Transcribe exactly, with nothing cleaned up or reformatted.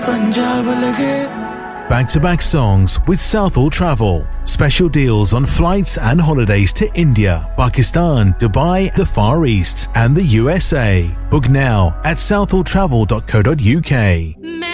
Back-to-back songs with Southall Travel. Special deals on flights and holidays to India, Pakistan, Dubai, the Far East and the U S A. Book now at southall travel dot co dot uk.